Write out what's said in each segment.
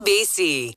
BC.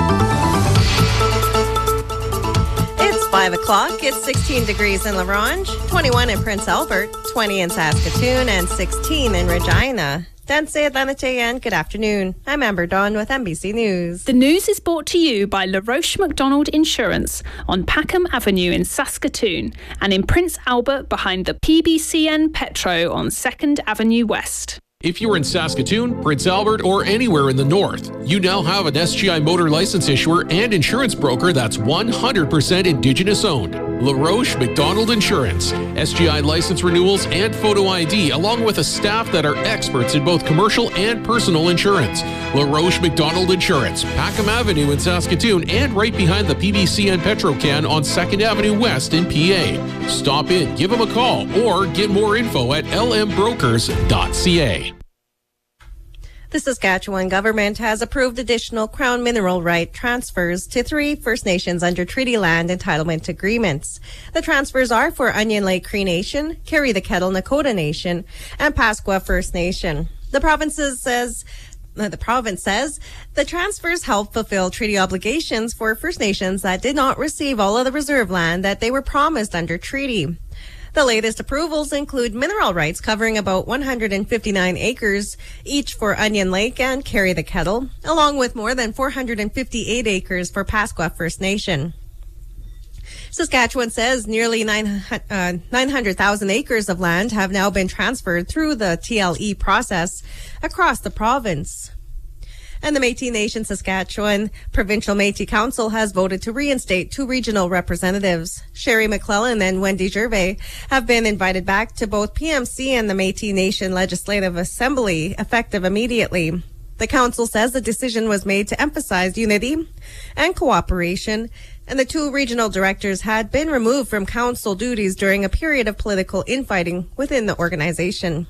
It's 5 o'clock. It's 16 degrees in La Ronge, 21 in Prince Albert, 20 in Saskatoon, and 16 in Regina. Danse and good afternoon. I'm Amber Dawn with NBC News. The news is brought to you by La Roche McDonald Insurance on Packham Avenue in Saskatoon and in Prince Albert behind the PBCN Petro on 2nd Avenue West. If you're in Saskatoon, Prince Albert, or anywhere in the north, you now have an SGI motor license issuer and insurance broker that's 100% Indigenous owned. La Roche McDonald Insurance. SGI license renewals and photo ID, along with a staff that are experts in both commercial and personal insurance. La Roche McDonald Insurance, Packham Avenue in Saskatoon, and right behind the PBCN Petrocan on 2nd Avenue West in PA. Stop in, give them a call, or get more info at lmbrokers.ca. The Saskatchewan government has approved additional Crown mineral right transfers to 3 First Nations under treaty land entitlement agreements. The transfers are for Onion Lake Cree Nation, Carry the Kettle Nakota Nation, and Pasqua First Nation. The province says the transfers help fulfill treaty obligations for First Nations that did not receive all of the reserve land that they were promised under treaty. The latest approvals include mineral rights covering about 159 acres, each for Onion Lake and Carry the Kettle, along with more than 458 acres for Pasqua First Nation. Saskatchewan says nearly 900,000 acres of land have now been transferred through the TLE process across the province. And the Métis Nation Saskatchewan Provincial Métis Council has voted to reinstate 2 regional representatives. Sherry McClellan and Wendy Gervais have been invited back to both PMC and the Métis Nation Legislative Assembly, effective immediately. The council says the decision was made to emphasize unity and cooperation, and the 2 regional directors had been removed from council duties during a period of political infighting within the organization.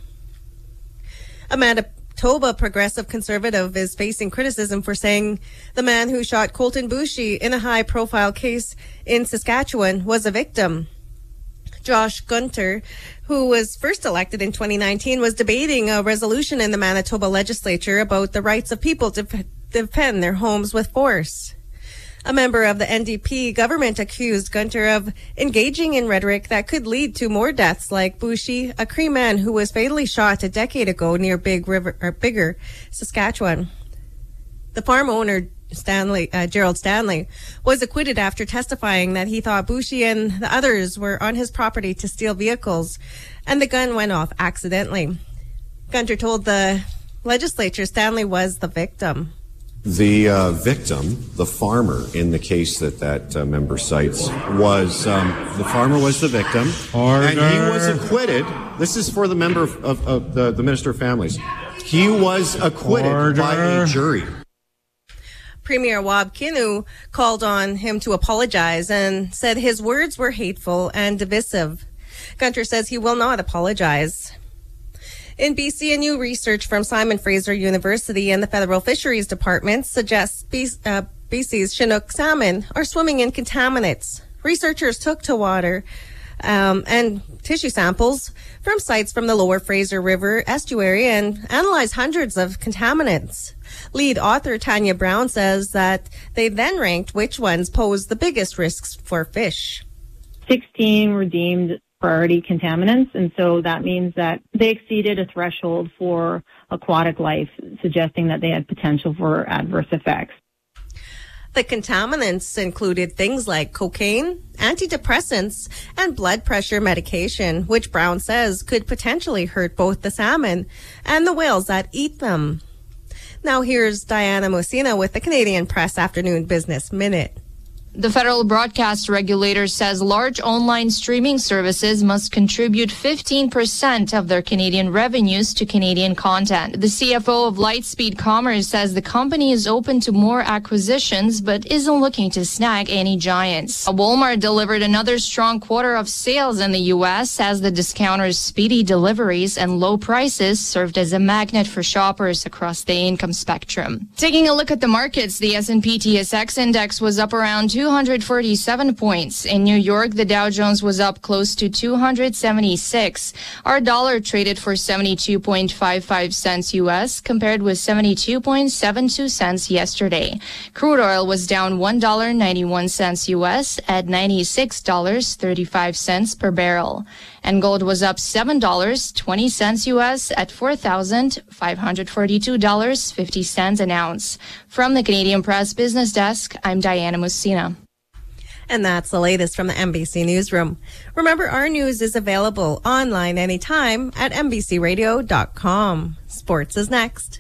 Amanda Toba, progressive conservative, is facing criticism for saying the man who shot Colton Boushie in a high-profile case in Saskatchewan was a victim. Josh Gunter, who was first elected in 2019, was debating a resolution in the Manitoba legislature about the rights of people to defend their homes with force. A member of the NDP government accused Gunter of engaging in rhetoric that could lead to more deaths like Boushie, a Cree man who was fatally shot a decade ago near Bigger, Saskatchewan. The farm owner, Gerald Stanley, was acquitted after testifying that he thought Boushie and the others were on his property to steal vehicles, and the gun went off accidentally. Gunter told the legislature Stanley was the victim. The victim, the farmer in the case that member cites, was the farmer was the victim, and he was acquitted. This is for the member of the Minister of Families. He was acquitted by a jury. Premier Wab Kinew called on him to apologize and said his words were hateful and divisive. Gunter says he will not apologize. In BC, a new research from Simon Fraser University and the Federal Fisheries Department suggests BC's Chinook salmon are swimming in contaminants. Researchers took to water and tissue samples from sites from the Lower Fraser River estuary and analyzed hundreds of contaminants. Lead author Tanya Brown says that they then ranked which ones pose the biggest risks for fish. 16 were deemed priority contaminants, and so that means that they exceeded a threshold for aquatic life, suggesting that they had potential for adverse effects. The contaminants included things like cocaine, antidepressants, and blood pressure medication, which Brown says could potentially hurt both the salmon and the whales that eat them. Now here's Diana Mosina with the Canadian Press Afternoon Business Minute. The federal broadcast regulator says large online streaming services must contribute 15% of their Canadian revenues to Canadian content. The CFO of Lightspeed Commerce says the company is open to more acquisitions but isn't looking to snag any giants. Walmart delivered another strong quarter of sales in the U.S. as the discounter's speedy deliveries and low prices served as a magnet for shoppers across the income spectrum. Taking a look at the markets, the S&P TSX index was up around 2 247 points. In New York, the Dow Jones was up close to 276. Our dollar traded for 72.55 cents U.S. compared with 72.72 cents yesterday. Crude oil was down $1.91 U.S. at $96.35 per barrel. And gold was up $7.20 U.S. at $4,542.50 an ounce. From the Canadian Press Business Desk, I'm Diana Musina. And that's the latest from the NBC Newsroom. Remember, our news is available online anytime at NBCRadio.com. Sports is next.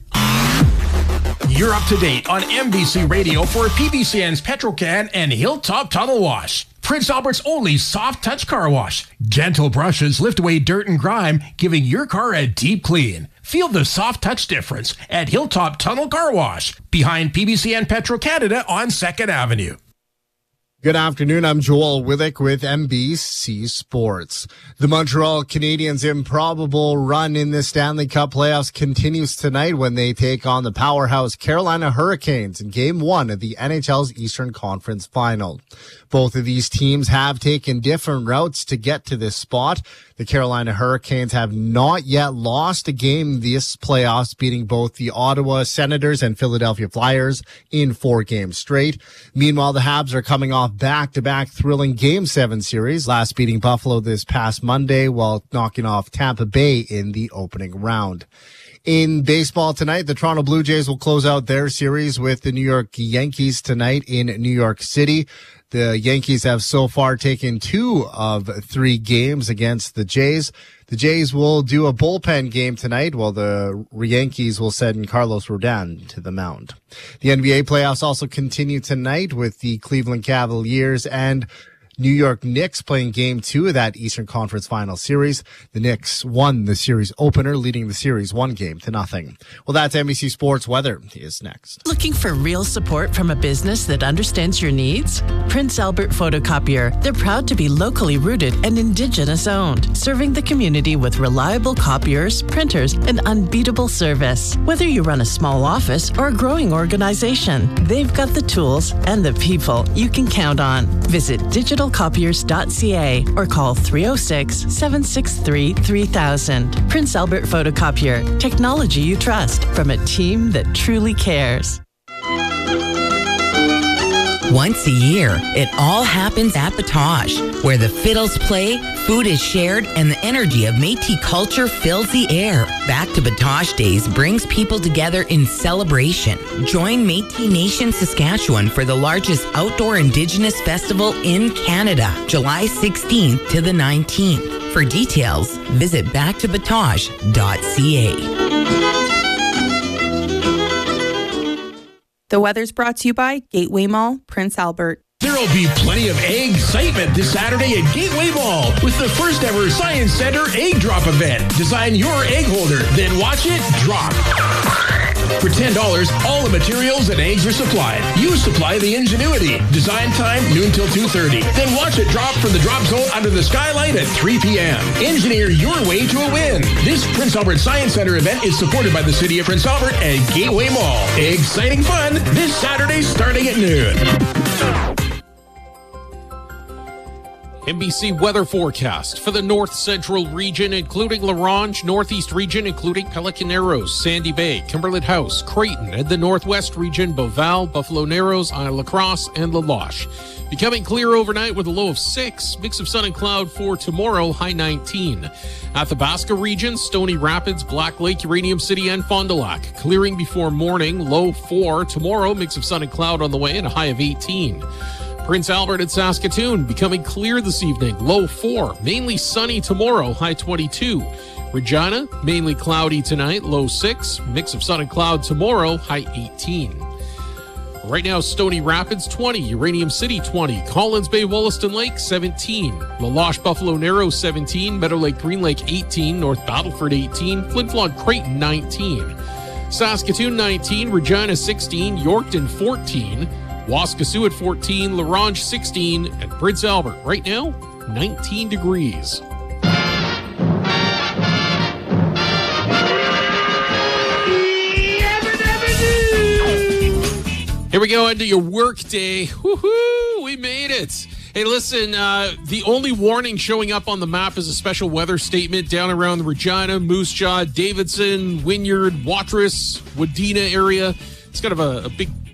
You're up to date on NBC Radio for PBCN's Petrocan and Hilltop Tunnel Wash. Prince Albert's only soft touch car wash. Gentle brushes lift away dirt and grime, giving your car a deep clean. Feel the soft touch difference at Hilltop Tunnel Car Wash, behind PBCN Petro-Canada on 2nd Avenue. Good afternoon. I'm Joel Withick with NBC Sports. The Montreal Canadiens' improbable run in the Stanley Cup playoffs continues tonight when they take on the powerhouse Carolina Hurricanes in Game 1 of the NHL's Eastern Conference Final. Both of these teams have taken different routes to get to this spot. The Carolina Hurricanes have not yet lost a game this playoffs, beating both the Ottawa Senators and Philadelphia Flyers in 4 games straight. Meanwhile, the Habs are coming off back-to-back thrilling Game 7 series, last beating Buffalo this past Monday while knocking off Tampa Bay in the opening round. In baseball tonight, the Toronto Blue Jays will close out their series with the New York Yankees tonight in New York City. The Yankees have so far taken 2 of 3 games against the Jays. The Jays will do a bullpen game tonight, while the Yankees will send Carlos Rodon to the mound. The NBA playoffs also continue tonight with the Cleveland Cavaliers and New York Knicks playing Game 2 of that Eastern Conference Final Series. The Knicks won the series opener, leading the series 1-0. Well, that's NBC Sports. Weather is next. Looking for real support from a business that understands your needs? Prince Albert Photocopier. They're proud to be locally rooted and Indigenous owned, serving the community with reliable copiers, printers, and unbeatable service. Whether you run a small office or a growing organization, they've got the tools and the people you can count on. Visit digitalcopiers.ca or call 306-763-3000. Prince Albert Photocopier. Technology you trust from a team that truly cares. Once a year, it all happens at Batoche, where the fiddles play, food is shared, and the energy of Métis culture fills the air. Back to Batoche Days brings people together in celebration. Join Métis Nation Saskatchewan for the largest outdoor Indigenous festival in Canada, July 16th to the 19th. For details, visit backtobatoche.ca. The weather's brought to you by Gateway Mall, Prince Albert. There'll be plenty of egg excitement this Saturday at Gateway Mall with the first ever Science Center Egg Drop event. Design your egg holder, then watch it drop. For $10, all the materials and eggs are supplied. You supply the ingenuity. Design time, noon till 2:30. Then watch it drop from the drop zone under the skylight at 3 p.m. Engineer your way to a win. This Prince Albert Science Center event is supported by the City of Prince Albert and Gateway Mall. Exciting fun this Saturday starting at noon. NBC weather forecast for the north central region, including La Ronge, northeast region, including Pelican Narrows, Sandy Bay, Kimberlite House, Creighton, and the northwest region, Beauval, Buffalo Narrows, Isle La Crosse, and La Loche. Becoming clear overnight with a low of 6, mix of sun and cloud for tomorrow, high 19. Athabasca region, Stony Rapids, Black Lake, Uranium City, and Fond du Lac. Clearing before morning, low 4. Tomorrow, mix of sun and cloud on the way and a high of 18. Prince Albert and Saskatoon becoming clear this evening, low 4. Mainly sunny tomorrow, high 22. Regina, mainly cloudy tonight, low 6. Mix of sun and cloud tomorrow, high 18. Right now, Stony Rapids 20, Uranium City 20, Collins Bay, Wollaston Lake 17, La Loche, Buffalo Narrows 17, Meadow Lake, Green Lake 18, North Battleford 18, Flin Flon, Creighton 19, Saskatoon 19, Regina 16, Yorkton 14, Waskesiu at 14, La Ronge 16, and Prince Albert right now 19 degrees. Here we go into your work day. Woohoo! We made it. Hey, listen, the only warning showing up on the map is a special weather statement down around the Regina, Moose Jaw, Davidson, Wynyard, Watrous, Wadena area. It's kind of a big